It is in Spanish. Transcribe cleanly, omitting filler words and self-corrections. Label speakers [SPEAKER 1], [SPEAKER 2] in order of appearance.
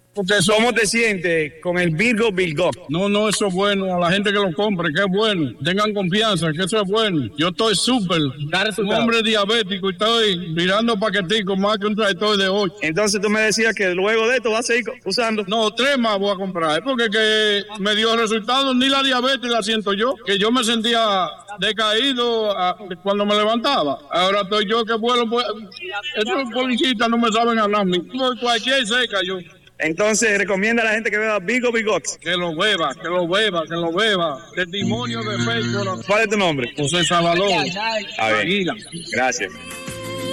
[SPEAKER 1] Porque eso,
[SPEAKER 2] ¿Cómo te sientes con el Virgo Bilgot?
[SPEAKER 1] no, eso es bueno. A la gente que lo compre, que es bueno. Tengan confianza, que eso es bueno. Yo estoy súper. Un hombre diabético y estoy mirando paqueticos más que un tractor de 8.
[SPEAKER 2] Entonces tú me decías que luego de esto vas a seguir usando.
[SPEAKER 1] No, 3 más voy a comprar. Porque que me dio resultados. Ni la diabetes la siento yo. Que yo me sentía decaído cuando me levantaba. Ahora estoy yo que vuelo. Estos policías no me saben hablar. Cualquier seca yo.
[SPEAKER 2] Entonces recomienda a la gente que beba Virgo Bilgot.
[SPEAKER 1] Que lo beba. Testimonio de fe.
[SPEAKER 2] ¿Cuál es tu nombre?
[SPEAKER 1] José Salvador.
[SPEAKER 2] A ver, gracias.